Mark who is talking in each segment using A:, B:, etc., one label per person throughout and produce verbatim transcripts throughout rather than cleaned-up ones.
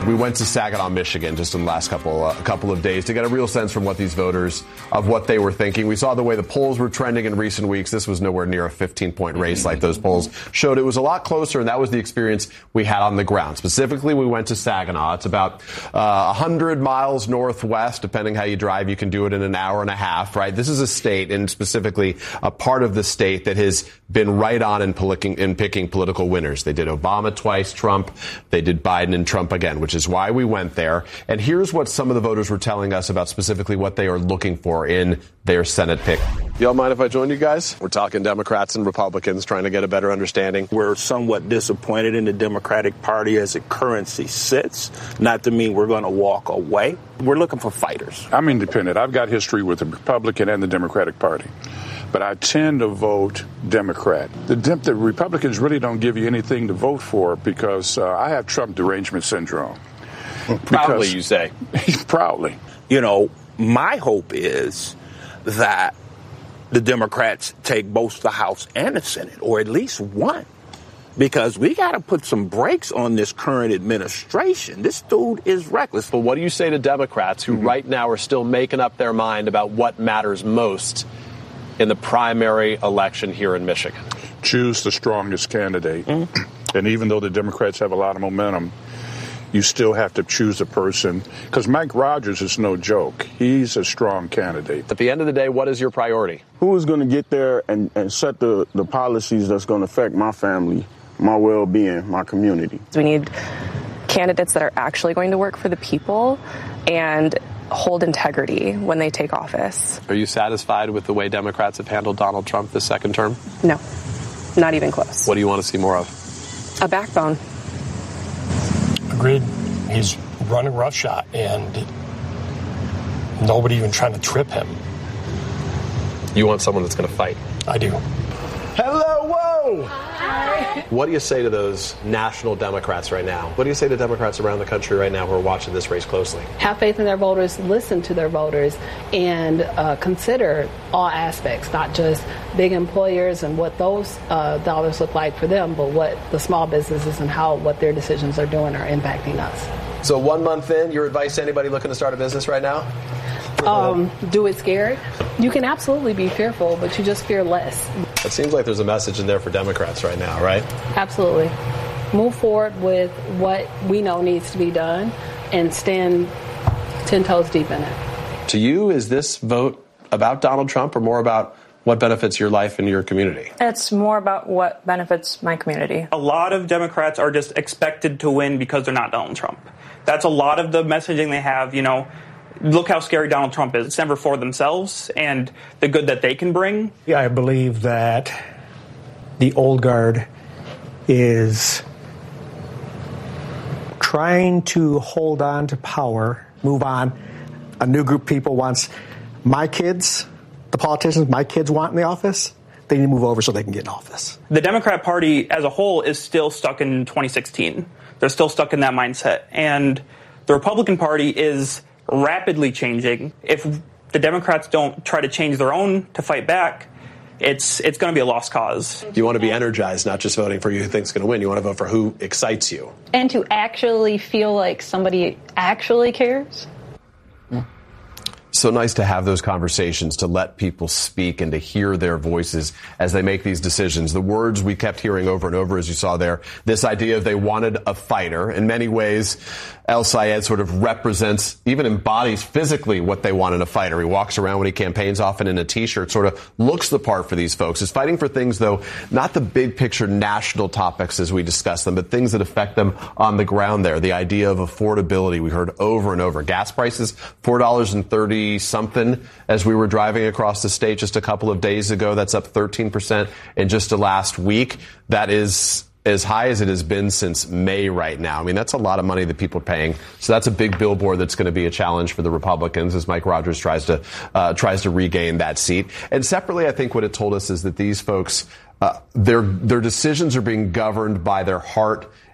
A: We went to Saginaw, Michigan, just in the last couple uh, couple of days to get a real sense from what these voters, of what they were thinking. We saw the way the polls were trending in recent weeks. This was nowhere near a fifteen-point race like those polls showed. It was a lot closer, and that was the experience we had on the ground. Specifically, we went to Saginaw. It's about uh, one hundred miles northwest. Depending how you drive, you can do it in an hour and a half, right? This is a state, and specifically a part of the state that has been right on in, poli- in picking political winners. They did Obama twice, Trump. They did Biden and Trump again, which is why we went there. And here's what some of the voters were telling us about specifically what they are looking for in their Senate pick. Y'all mind if I join you guys? We're talking Democrats and Republicans, trying to get a better understanding.
B: We're somewhat disappointed in the Democratic Party as it currently sits. Not to mean we're going to walk away. We're looking for fighters.
C: I'm independent. I've got history with the Republican and the Democratic Party. But I tend to vote Democrat. The, Dem- the Republicans really don't give you anything to vote for because uh, I have Trump derangement syndrome.
B: Proudly, you say.
C: Proudly.
B: You know, my hope is that the Democrats take both the House and the Senate, or at least one. Because we got to put some brakes on this current administration. This dude is reckless.
D: But what do you say to Democrats who mm-hmm. right now are still making up their mind about what matters most in the primary election here in Michigan?
C: Choose the strongest candidate. Mm-hmm. And even though the Democrats have a lot of momentum, you still have to choose a person. Because Mike Rogers is no joke. He's a strong candidate.
D: At the end of the day, what is your priority?
E: Who is going to get there and, and set the, the policies that's going to affect my family, my well-being, my community?
F: We need candidates that are actually going to work for the people and hold integrity when they take office.
D: Are you satisfied with the way Democrats have handled Donald Trump this second term?
F: No, not even close.
D: What do you want to see more of?
F: A backbone.
G: Agreed. He's running roughshod, and nobody even trying to trip him.
D: You want someone that's going to fight?
G: I do.
A: Hello, whoa!
D: Hi. What do you say to those national Democrats right now? What do you say to Democrats around the country right now who are watching this race closely?
H: Have faith in their voters, listen to their voters, and uh, consider all aspects, not just big employers and what those uh, dollars look like for them, but what the small businesses and how what their decisions are doing are impacting us.
D: So one month in, your advice to anybody looking to start a business right now?
H: Um, do it scared. You can absolutely be fearful, but you just fear less.
D: It seems like there's a message in there for Democrats right now, right?
H: Absolutely. Move forward with what we know needs to be done and stand ten toes deep in it.
D: To you, is this vote about Donald Trump or more about what benefits your life and your community?
F: It's more about what benefits my community.
I: A lot of Democrats are just expected to win because they're not Donald Trump. That's a lot of the messaging they have, you know. Look how scary Donald Trump is. It's never for themselves and the good that they can bring.
J: Yeah, I believe that the old guard is trying to hold on to power, move on. A new group of people wants my kids, the politicians my kids want in the office. They need to move over so they can get in office.
I: The Democrat Party as a whole is still stuck in twenty sixteen. They're still stuck in that mindset. And the Republican Party is rapidly changing. If the Democrats don't try to change their own to fight back, it's it's going to be a lost cause.
D: You want to be energized, not just voting for who you think is going to win. You want to vote for who excites you.
K: And to actually feel like somebody actually cares.
A: So nice to have those conversations, to let people speak and to hear their voices as they make these decisions. The words we kept hearing over and over, as you saw there, this idea of they wanted a fighter. In many ways, El-Sayed sort of represents, even embodies physically what they want in a fighter. He walks around when he campaigns, often in a T-shirt, sort of looks the part for these folks. Is fighting for things, though, not the big picture national topics as we discuss them, but things that affect them on the ground there. The idea of affordability we heard over and over. Gas prices, four dollars and thirty something as we were driving across the state just a couple of days ago. That's up thirteen percent in just the last week. That is as high as it has been since May right now. I mean, that's a lot of money that people are paying. So that's a big billboard that's going to be a challenge for the Republicans as Mike Rogers tries to uh, tries to regain that seat. And separately, I think what it told us is that these folks, uh, their their decisions are being governed by their heart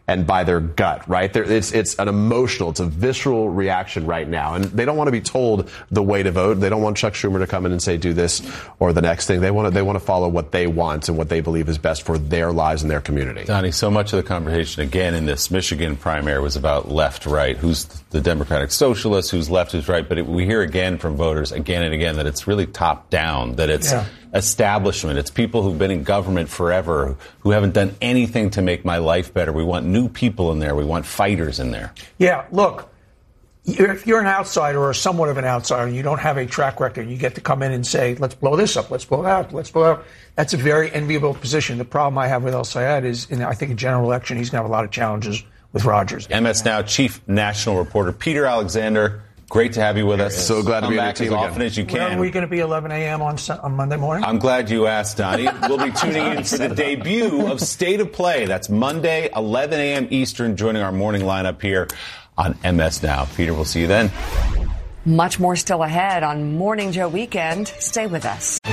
A: and by their gut, right? They're, it's it's an emotional, it's a visceral reaction right now. And they don't want to be told the way to vote. They don't want Chuck Schumer to come in and say, do this or the next thing. They want to, they want to follow what they want and what they believe is best for their lives and their community.
L: Donnie, so much of the conversation, again, in this Michigan primary was about left-right. Who's the Democratic socialist, who's left, who's right. But it, we hear again from voters, again and again, that it's really top-down, that it's yeah. establishment. It's people who've been in government forever, who haven't done anything to make my life better. We want new people in there. We want fighters in there.
M: Yeah, look, if you're an outsider or somewhat of an outsider and you don't have a track record and you get to come in and say, let's blow this up, let's blow that up, let's blow that up, that's a very enviable position. The problem I have with El Sayed is, in I think, a general election, he's going to have a lot of challenges with Rogers.
L: M S Now Chief National Reporter Peter Alexander, great to have you with us.
A: So glad to be back
L: as often as you can.
M: When are we going to be eleven a.m. on, on Monday morning?
L: I'm glad you asked, Donnie. We'll be tuning in for the debut of State of Play. That's Monday, eleven a.m. Eastern, joining our morning lineup here on M S Now. Peter, we'll see you then.
N: Much more still ahead on Morning Joe Weekend. Stay with us.